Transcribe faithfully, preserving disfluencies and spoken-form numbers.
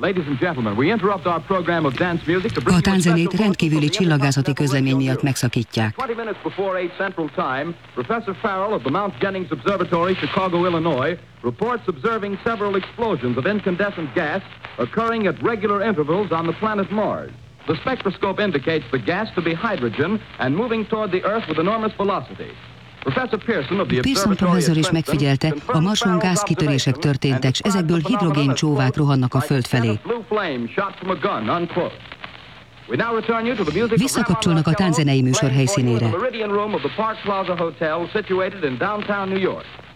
A tánzenét rendkívüli csillagászati közlemény miatt megszakítják. Professor Farrell of the Mount Jennings Observatory, Chicago, Illinois, reports observing several explosions of incandescent gas occurring at regular intervals on the planet Mars. The spectroscope indicates the gas to be hydrogen and moving toward the Earth with enormous velocity. Pearson professzor is megfigyelte, a Marson gázkitörések történtek, és ezekből hidrogén csóvák rohannak a Föld felé. Visszakapcsolnak a tánzenei műsor helyszínére.